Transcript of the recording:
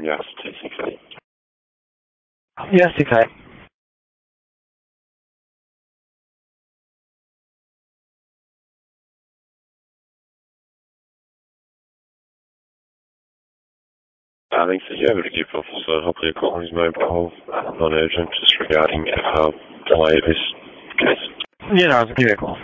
Yes, TCK. Yes, TK. Thanks to you, able to give Officer Hopper a call on his mobile, non-urgent, just regarding delay of this case. Yeah, no, I'll give you a call.